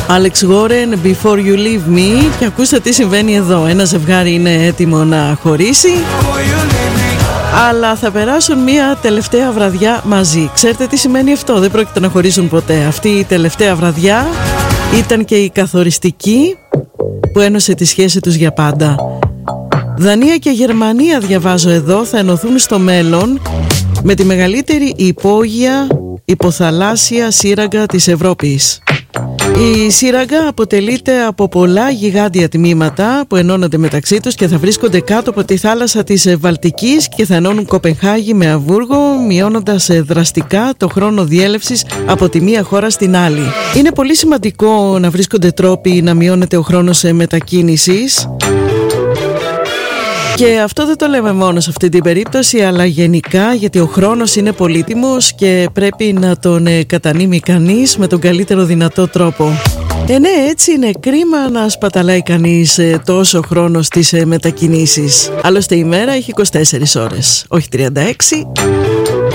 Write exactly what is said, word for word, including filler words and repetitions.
Alex Warren, Before You Leave Me. Και ακούστε τι συμβαίνει εδώ. Ένα ζευγάρι είναι έτοιμο να χωρίσει, αλλά θα περάσουν μια τελευταία βραδιά μαζί. Ξέρετε τι σημαίνει αυτό? Δεν πρόκειται να χωρίσουν ποτέ. Αυτή η τελευταία βραδιά ήταν και η καθοριστική που ένωσε τη σχέση τους για πάντα. Δανία και Γερμανία, διαβάζω εδώ, θα ενωθούν στο μέλλον με τη μεγαλύτερη υπόγεια υποθαλάσσια σύραγγα της Ευρώπης. Η σύραγγα αποτελείται από πολλά γιγάντια τμήματα που ενώνονται μεταξύ τους και θα βρίσκονται κάτω από τη θάλασσα της Βαλτικής και θα ενώνουν Κοπενχάγη με Αμβούργο, μειώνοντας δραστικά το χρόνο διέλευσης από τη μία χώρα στην άλλη. Είναι πολύ σημαντικό να βρίσκονται τρόποι να μειώνεται ο χρόνος μετακίνησης. Και αυτό δεν το λέμε μόνο σε αυτή την περίπτωση, αλλά γενικά, γιατί ο χρόνος είναι πολύτιμος και πρέπει να τον κατανείμει κανείς με τον καλύτερο δυνατό τρόπο. Ε, ναι, έτσι είναι, κρίμα να σπαταλάει κανείς τόσο χρόνο στις μετακινήσεις. Άλλωστε η μέρα έχει είκοσι τέσσερις ώρες, όχι τριάντα έξι.